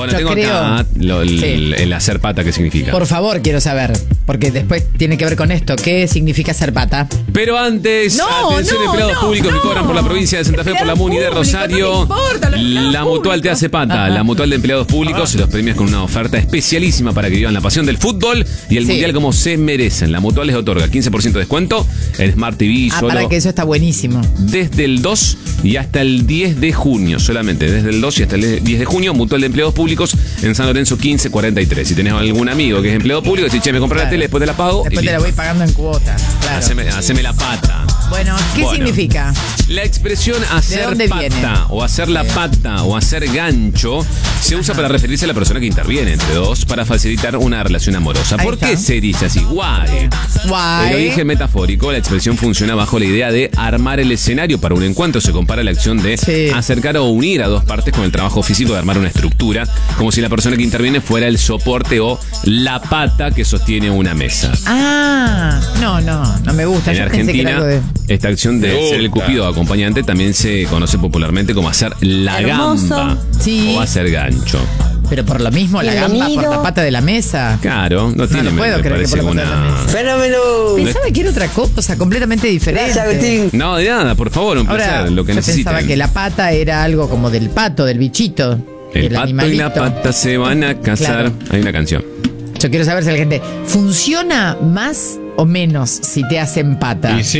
Bueno, Yo tengo creo- acá el hacer pata, ¿qué significa? Por favor, quiero saber. Porque después tiene que ver con esto. ¿Qué significa ser pata? Pero antes, No, atención, no, empleados no, públicos que no. cobran por la provincia de Santa Fe, por la Empleado MUNI de público, Rosario. no me importa, los empleados La Mutual te hace pata. Ajá. La Mutual de Empleados Públicos se los premias con una oferta especialísima para que vivan la pasión del fútbol y el Sí. mundial como se merecen. La Mutual les otorga 15% de descuento en Smart TV Ah, solo para que eso está buenísimo. desde el 2 y hasta el 10 de junio. Solamente desde el 2 y hasta el 10 de junio. Mutual de Empleados Públicos en San Lorenzo 1543. Si tenés algún amigo que es empleado público, decís, che, me compré la Claro. tele, después te la pago. Después y te la listo. voy pagando en cuotas. Claro. Haceme la pata. Bueno, ¿qué Bueno. significa? La expresión hacer dónde pata viene? o hacer la pata o hacer gancho se usa para referirse a la persona que interviene entre dos para facilitar una relación amorosa. Ahí ¿Por está. qué se dice así? Guay. Guay. El origen metafórico, la expresión funciona bajo la idea de armar el escenario para un encuentro. Se compara la acción de Sí. acercar o unir a dos partes con el trabajo físico de armar una estructura, como si la persona que interviene fuera el soporte o la pata que sostiene una mesa. Ah, no me gusta. En Yo pensé que era Argentina, algo de... esta acción de ser el cupido acompañante también se conoce popularmente como hacer la Hermoso. gamba Sí. o hacer gancho. Pero por lo mismo, la gamba por Bienvenido. la pata de la mesa. Claro, no tiene, lo puedo me creer que parece por la pata de la mesa. Fenómeno. Pensaba que era otra cosa, completamente diferente. Gracias, Agustín. No, de nada, por favor, un Ahora, placer, lo que yo necesiten. pensaba que la pata era algo como del pato, del bichito. El del pato animalito. y la pata se van a casar. Claro. Hay una canción. Yo quiero saber si la gente funciona más o menos si te hacen pata.